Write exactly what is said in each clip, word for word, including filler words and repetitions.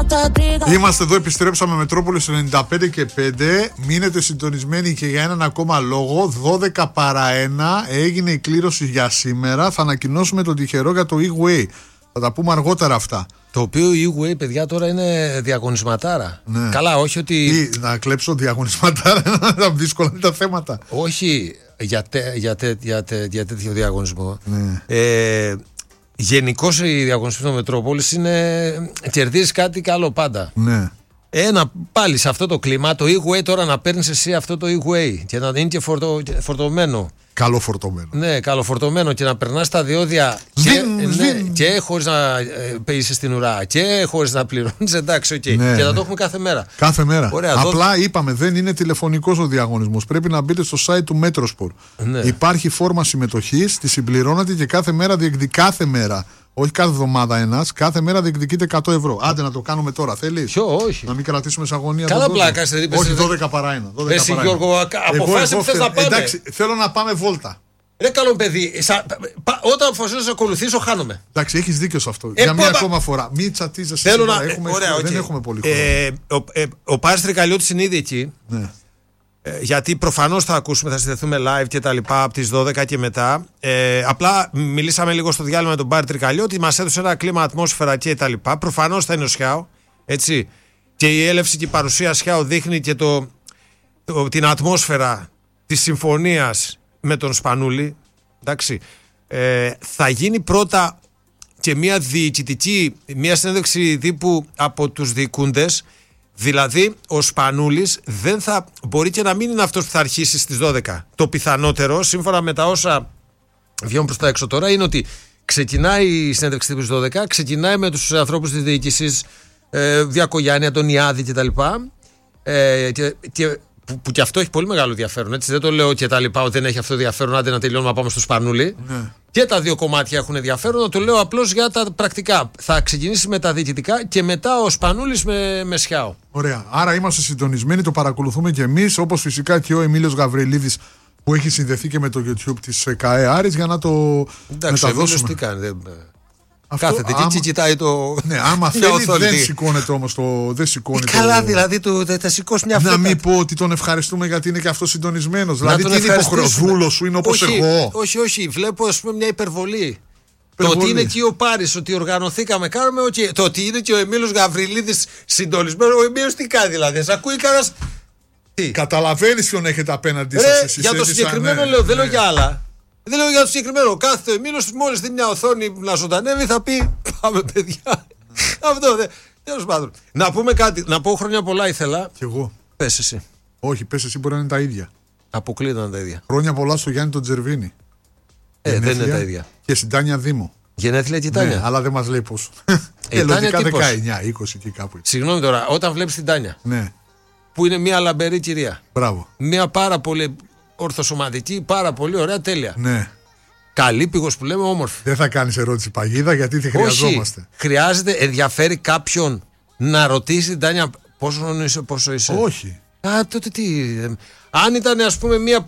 Είμαστε εδώ, επιστρέψαμε Μετρόπολης ενενήντα πέντε και πέντε. Μείνετε συντονισμένοι και για έναν ακόμα λόγο. Δώδεκα παρά ένα έγινε η κλήρωση για σήμερα. Θα ανακοινώσουμε το τυχερό για το E-Way. Θα τα πούμε αργότερα αυτά. Το οποίο η E-Way, παιδιά, τώρα είναι διαγωνισματάρα. Ναι. Καλά, όχι ότι. Τι, να κλέψω διαγωνισματάρα, να δύσκολα είναι τα θέματα. Όχι για, τε, για, τε, για, τε, για τέτοιο διαγωνισμό. Ναι. Ε, Γενικώς οι διαγωνισμοί στο Μετρόπολης είναι. Κερδίζεις κάτι καλό πάντα. Ναι. Ένα πάλι σε αυτό το κλίμα, το E-Way τώρα να παίρνεις εσύ αυτό το E-Way και να είναι και φορτω, φορτωμένο. Καλοφορτωμένο. Ναι, καλοφορτωμένο και να περνάς τα διόδια και, ναι, και χωρίς να ε, πέσεις στην ουρά και χωρίς να πληρώνεις. Εντάξει, οκ. Okay. Ναι. Και να το έχουμε κάθε μέρα. Κάθε μέρα. Ωραία, απλά δω... είπαμε, δεν είναι τηλεφωνικός ο διαγωνισμός. Πρέπει να μπείτε στο site του Metrosport. Ναι. Υπάρχει φόρμα συμμετοχής, τη συμπληρώνετε και κάθε μέρα διεκδικεί. Κάθε μέρα. Όχι κάθε εβδομάδα ένας, κάθε μέρα διεκδικείται εκατό ευρώ. Άντε να το κάνουμε τώρα, θέλεις? Ποιο, όχι. Να μην κρατήσουμε σε αγωνία. Καλά πλάκα, σε όχι, δώδεκα παρά ένα. Εσύ, Γιώργο, αποφάσισε που θες να πάμε. Εντάξει, θέλω να πάμε βόλτα. Ρε καλό παιδί, σα, πα, όταν αποφασίσω να σε ακολουθήσω, χάνομαι. Εντάξει, έχεις δίκιο σε αυτό. Ε, Για μία πα, ακόμα φορά. Μην τσατίζεσαι. Θέλω να. Έχουμε, ωραία, δεν okay. έχουμε πολύ χρόνο. Ε, ο ε, ο Πάρης Τρικαλιώτης είναι ήδη εκεί. Ναι. Ε, γιατί προφανώς θα ακούσουμε, θα συνδεθούμε live και τα λοιπά από τις δώδεκα και μετά. Ε, απλά μιλήσαμε λίγο στο διάλειμμα με τον Πάρη Τρικαλιώτη, μας έδωσε ένα κλίμα, ατμόσφαιρα και τα λοιπά. Προφανώς θα είναι ο Σιάο. Έτσι. Και η έλευση και η παρουσία Σιάο δείχνει και το, το, την ατμόσφαιρα της συμφωνίας με τον Σπανούλη. Εντάξει. Ε, θα γίνει πρώτα και μια διοικητική, μια συνέντευξη τύπου από τους διοικούντες. Δηλαδή, ο Σπανούλης δεν θα μπορεί και να μην είναι αυτός που θα αρχίσει στις δώδεκα. Το πιθανότερο, σύμφωνα με τα όσα βγαίνουν προς τα έξω τώρα, είναι ότι ξεκινάει η συνέντευξη τύπου στις δώδεκα, ξεκινάει με τους ανθρώπους της διοίκησης, ε, Διακογιάννη, Αντωνιάδη κτλ. Ε, και, και, που, που και αυτό έχει πολύ μεγάλο ενδιαφέρον. Έτσι. Δεν το λέω και τα λοιπά ότι δεν έχει αυτό ενδιαφέρον. Άντε να τελειώνουμε να πάμε στο Σπανούλη. Ναι. Και τα δύο κομμάτια έχουν ενδιαφέρον. Το λέω απλώς για τα πρακτικά. Θα ξεκινήσει με τα διοικητικά και μετά ο Σπανούλης με, με Σιάο. Ωραία. Άρα είμαστε συντονισμένοι, το παρακολουθούμε και εμείς. Όπως φυσικά και ο Εμίλιος Γαβριλίδης που έχει συνδεθεί και με το YouTube της ΚΑΕ Άρης για να το εντάξει, μεταδώσουμε. Εντάξει, τι κάνει. Δεν... Αυτό, κάθεται άμα... και κοιτάει το. Ναι, άμα θέλει δεν σηκώνεται όμως το. Δεν σηκώνεται. Καλά, δηλαδή του, θα σηκώσει μια φέτα. Να μην πω ότι τον ευχαριστούμε γιατί είναι και αυτό συντονισμένος. Δηλαδή τι είναι υποχρεωτούλο σου, είναι όπως όχι, εγώ. Όχι, όχι. Βλέπω ας πούμε μια υπερβολή. υπερβολή. Το ότι είναι και ο Πάρης, ότι οργανωθήκαμε, κάνουμε. Okay. Το ότι είναι και ο Εμίλιος Γαβριλίδης συντονισμένος. Ο Εμίλιος τι κάνει δηλαδή. Σ' ακούει κανένας. Καταλαβαίνεις ποιον έχετε απέναντι σας. Για το συγκεκριμένο λέω, δεν λέω για άλλα. Δεν λέω για το συγκεκριμένο. Κάθε Εμίλιος μόλις δει μια οθόνη να ζωντανεύει θα πει πάμε παιδιά. Αυτό δεν. Τέλος πάντων. Να πούμε κάτι. Να πω χρόνια πολλά ήθελα. Κι εγώ. Πες εσύ. Όχι, πες εσύ, μπορεί να είναι τα ίδια. Αποκλείται να είναι τα ίδια. Χρόνια πολλά στο Γιάννη τον Τζερβίνη. Ε, Γενέθλια, δεν είναι τα ίδια. Και στην Τάνια Δήμο. Γενέθλια και η Τάνια. Ναι, αλλά δεν μας λέει πόσο. Ε, λογικά δεκαεννιά είκοσι και κάπου. Συγγνώμη τώρα, όταν βλέπεις την Τάνια. Ναι. Που είναι μια λαμπερή κυρία. Μπράβο. Μια πάρα πολύ ορθοσωματική, πάρα πολύ ωραία, τέλεια. Ναι. Καλή πηγός που λέμε, όμορφη. Δεν θα κάνεις ερώτηση παγίδα γιατί τη χρειαζόμαστε. Όχι. Χρειάζεται, ενδιαφέρει κάποιον να ρωτήσει την Τάνια πόσο είσαι, πόσο είσαι. Όχι. Α, τότε τι. Αν ήταν ας πούμε μια.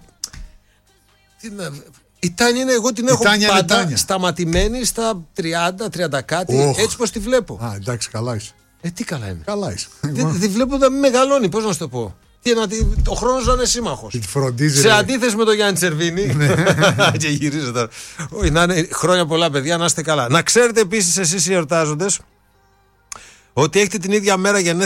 Η Τάνια είναι, εγώ την έχω πάντα σταματημένη στα τριάντα τριάντα κάτι, oh. Έτσι πως τη βλέπω. Α, εντάξει, καλά είσαι. Ε, τι καλά είμαι. Καλά είσαι. Δεν τη βλέπω να μεγαλώνει, πώς να σου το πω. Τι, να, ο χρόνος να είναι σύμμαχος. Σε αντίθεση με τον Γιάννη Τσερβίνη. Και γυρίζω τώρα. Όχι, να είναι χρόνια πολλά, παιδιά, να είστε καλά. Να ξέρετε επίσης εσείς οι εορτάζοντες ότι έχετε την ίδια μέρα γενέθλια.